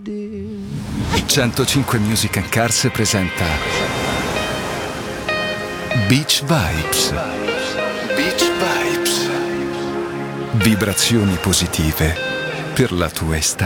105 Music and Cars presenta Beach Vibes. Beach Vibes. Vibrazioni positive per la tua estate.